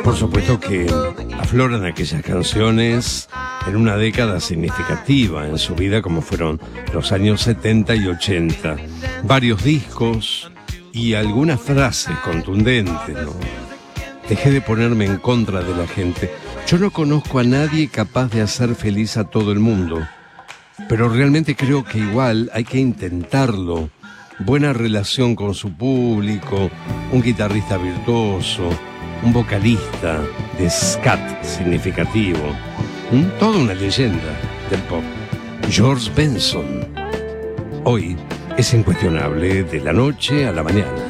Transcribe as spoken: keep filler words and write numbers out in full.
Por supuesto que afloran aquellas canciones en una década significativa en su vida, como fueron los años setenta y ochenta. Varios discos y algunas frases contundentes, ¿no? Dejé de ponerme en contra de la gente. Yo no conozco a nadie capaz de hacer feliz a todo el mundo, pero realmente creo que igual hay que intentarlo. Buena relación con su público, un guitarrista virtuoso, un vocalista de scat significativo. ¿Mm? Toda una leyenda del pop. George Benson. Hoy es incuestionable, de la noche a la mañana.